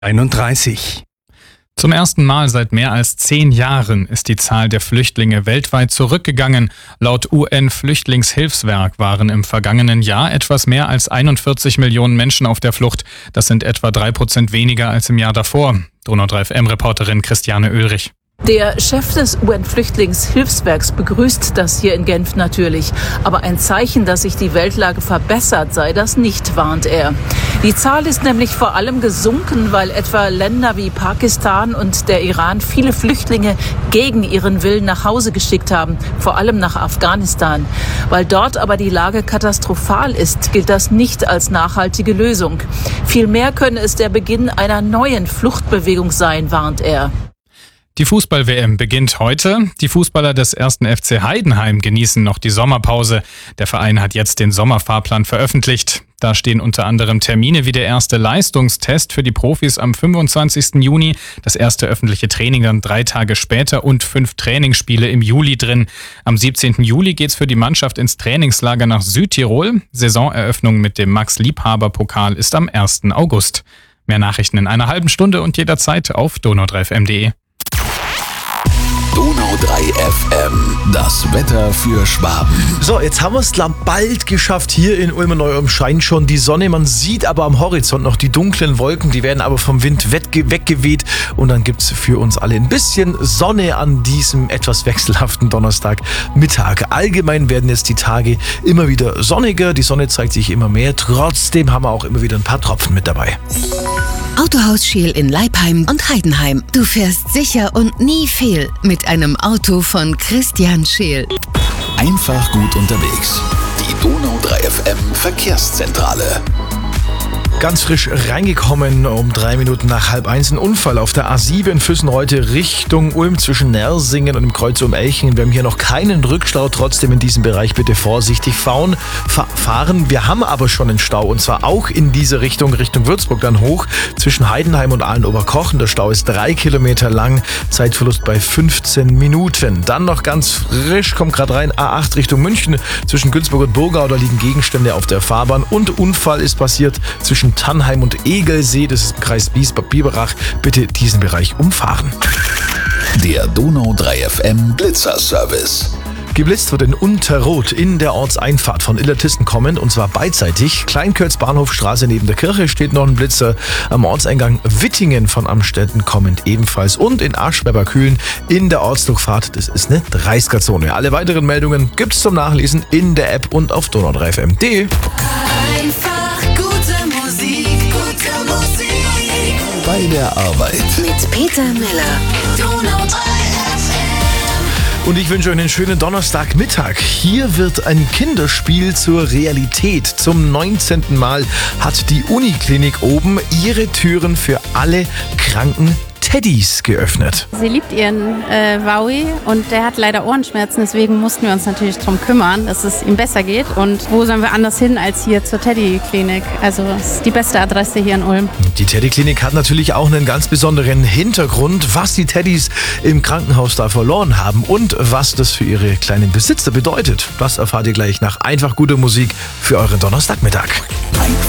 31. Zum ersten Mal seit mehr als 10 Jahren ist die Zahl der Flüchtlinge weltweit zurückgegangen. Laut UN-Flüchtlingshilfswerk waren im vergangenen Jahr etwas mehr als 41 Millionen Menschen auf der Flucht. Das sind etwa 3% weniger als im Jahr davor. Donau 3 FM-Reporterin Christiane Oehlrich. Der Chef des UN-Flüchtlingshilfswerks begrüßt das hier in Genf natürlich. Aber ein Zeichen, dass sich die Weltlage verbessert, sei das nicht, warnt er. Die Zahl ist nämlich vor allem gesunken, weil etwa Länder wie Pakistan und der Iran viele Flüchtlinge gegen ihren Willen nach Hause geschickt haben, vor allem nach Afghanistan. Weil dort aber die Lage katastrophal ist, gilt das nicht als nachhaltige Lösung. Vielmehr könne es der Beginn einer neuen Fluchtbewegung sein, warnt er. Die Fußball-WM beginnt heute. Die Fußballer des 1. FC Heidenheim genießen noch die Sommerpause. Der Verein hat jetzt den Sommerfahrplan veröffentlicht. Da stehen unter anderem Termine wie der erste Leistungstest für die Profis am 25. Juni, das erste öffentliche Training dann 3 Tage später und 5 Trainingsspiele im Juli drin. Am 17. Juli geht's für die Mannschaft ins Trainingslager nach Südtirol. Saisoneröffnung mit dem Max-Liebhaber-Pokal ist am 1. August. Mehr Nachrichten in einer halben Stunde und jederzeit auf donau3fm.de. Donau 3 FM, das Wetter für Schwaben. So, jetzt haben wir es bald geschafft. Hier in Ulm-Neu-Ulm scheint schon die Sonne. Man sieht aber am Horizont noch die dunklen Wolken. Die werden aber vom Wind weggeweht. Und dann gibt es für uns alle ein bisschen Sonne an diesem etwas wechselhaften Donnerstagmittag. Allgemein werden jetzt die Tage immer wieder sonniger. Die Sonne zeigt sich immer mehr. Trotzdem haben wir auch immer wieder ein paar Tropfen mit dabei. Autohaus Scheel in Leipheim und Heidenheim. Du fährst sicher und nie fehl mit einem Auto von Christian Scheel. Einfach gut unterwegs. Die Donau 3 FM Verkehrszentrale. Ganz frisch reingekommen um 3 Minuten nach 12:30. Ein Unfall auf der A7 in Füssen heute Richtung Ulm zwischen Nersingen und dem Kreuz um Elchingen. Wir haben hier noch keinen Rückstau, trotzdem in diesem Bereich bitte vorsichtig fahren. Wir haben aber schon einen Stau und zwar auch in diese Richtung Würzburg dann hoch zwischen Heidenheim und Aalen-Oberkochen. Der Stau ist 3 Kilometer lang, Zeitverlust bei 15 Minuten. Dann noch ganz frisch, kommt gerade rein, A8 Richtung München zwischen Günzburg und Burgau. Da liegen Gegenstände auf der Fahrbahn und Unfall ist passiert zwischen Tannheim und Egelsee, das ist im Kreis Biberach. Bitte diesen Bereich umfahren. Der Donau 3 FM Blitzerservice. Geblitzt wird in Unterroth in der Ortseinfahrt von Illertissen kommend und zwar beidseitig. Kleinkölz Bahnhofstraße neben der Kirche steht noch ein Blitzer. Am Ortseingang Wittingen von Amstetten kommend ebenfalls und in Aschberger-Kühlen in der Ortsdurchfahrt. Das ist eine 30er-Zone. Alle weiteren Meldungen gibt's zum Nachlesen in der App und auf donau3fm.de. Einfach gute Musik. Bei der Arbeit. Mit Peter Miller. Donau 3 FM. Und ich wünsche euch einen schönen Donnerstagmittag. Hier wird ein Kinderspiel zur Realität. Zum 19. Mal hat die Uniklinik oben ihre Türen für alle kranken Teddys geöffnet. Sie liebt ihren Wowie und der hat leider Ohrenschmerzen, deswegen mussten wir uns natürlich darum kümmern, dass es ihm besser geht. Und wo sollen wir anders hin als hier zur Teddy-Klinik? Also es ist die beste Adresse hier in Ulm. Die Teddy-Klinik hat natürlich auch einen ganz besonderen Hintergrund, was die Teddys im Krankenhaus da verloren haben und was das für ihre kleinen Besitzer bedeutet. Das erfahrt ihr gleich nach einfach guter Musik für euren Donnerstagmittag. Einfach